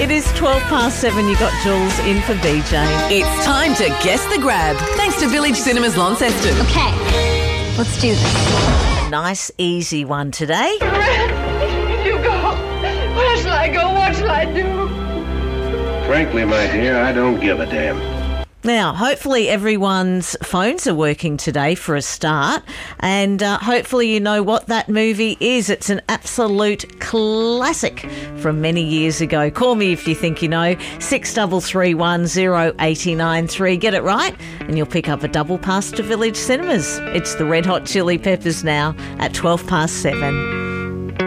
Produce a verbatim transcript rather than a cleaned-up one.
It is twelve past seven. You got Jules in for B J. It's time to guess the grab. Thanks to Village Cinemas Launceston. Okay, let's do this. A nice, easy one today. You go. Where shall I go? What shall I do? Frankly, my dear, I don't give a damn. Now, hopefully everyone's phones are working today for a start, and uh, hopefully you know what that movie is. It's an absolute classic from many years ago. Call me if you think you know. six three three one zero eight nine three. Get it right and you'll pick up a double pass to Village Cinemas. It's the Red Hot Chili Peppers now at twelve past seven.